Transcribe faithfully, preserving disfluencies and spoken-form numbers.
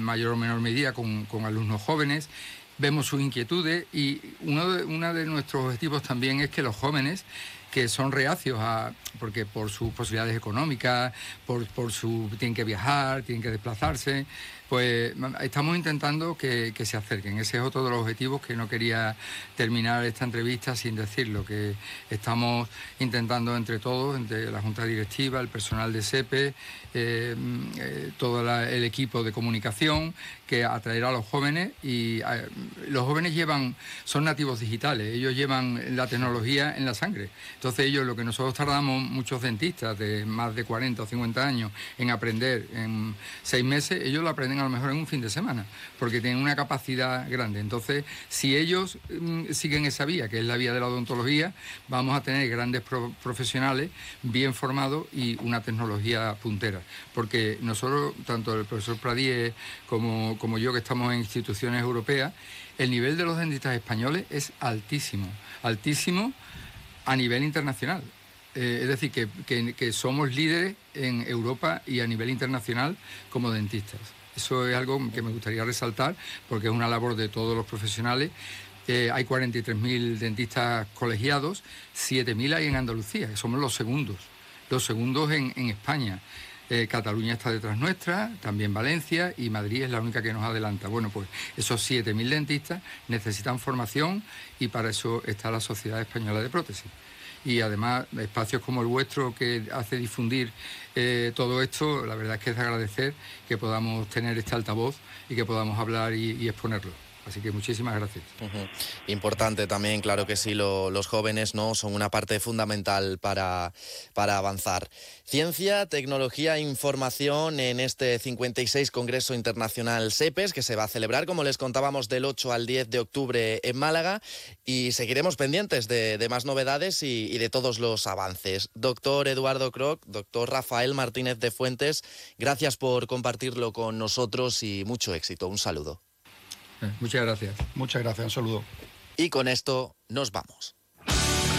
mayor o menor medida con, con alumnos jóvenes. Vemos sus inquietudes y uno de, uno de nuestros objetivos también es que los jóvenes que son reacios a, porque por sus posibilidades económicas, por, por su, tienen que viajar, tienen que desplazarse, pues estamos intentando que, que se acerquen. Ese es otro de los objetivos, que no quería terminar esta entrevista sin decirlo, que estamos intentando entre todos, entre la Junta Directiva, el personal de SEPE, eh, eh, todo la, el equipo de comunicación, que atraer a los jóvenes. Y eh, los jóvenes llevan, son nativos digitales, ellos llevan la tecnología en la sangre. Entonces ellos, lo que nosotros tardamos, muchos dentistas de más de cuarenta o cincuenta años, en aprender en seis meses, ellos lo aprenden a lo mejor en un fin de semana, porque tienen una capacidad grande. Entonces, si ellos mmm, siguen esa vía, que es la vía de la odontología, vamos a tener grandes pro profesionales bien formados y una tecnología puntera. Porque nosotros, tanto el profesor Pradier como, como yo, que estamos en instituciones europeas, el nivel de los dentistas españoles es altísimo, altísimo a nivel internacional. Eh, es decir, que, que, que somos líderes en Europa y a nivel internacional como dentistas. Eso es algo que me gustaría resaltar, porque es una labor de todos los profesionales. Eh, hay cuarenta y tres mil dentistas colegiados, siete mil hay en Andalucía, que somos los segundos, los segundos en, en España. Eh, Cataluña está detrás nuestra, también Valencia, y Madrid es la única que nos adelanta. Bueno, pues esos siete mil dentistas necesitan formación, y para eso está la Sociedad Española de Prótesis. Y además, espacios como el vuestro, que hace difundir eh, todo esto, la verdad es que es de agradecer que podamos tener este altavoz y que podamos hablar y, y exponerlo. Así que muchísimas gracias. Uh-huh. Importante también, claro que sí, lo, los jóvenes, ¿no?, son una parte fundamental para, para avanzar. Ciencia, tecnología e información en este cincuenta y seis Congreso Internacional SEPES, que se va a celebrar, como les contábamos, del ocho al diez de octubre en Málaga, y seguiremos pendientes de, de más novedades y, y de todos los avances. Doctor Eduardo Kroc, doctor Rafael Martínez de Fuentes, gracias por compartirlo con nosotros y mucho éxito. Un saludo. Muchas gracias. Muchas gracias, un saludo. Y con esto nos vamos.